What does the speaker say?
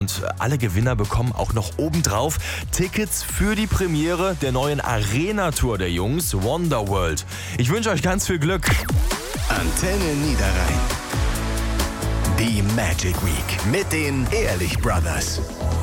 Und alle Gewinner bekommen auch noch obendrauf Tickets für die Premiere der neuen Arena-Tour der Jungs, Wonderworld. Ich wünsche euch ganz viel Glück. Antenne Niederrhein. Die Magic Week mit den Ehrlich Brothers.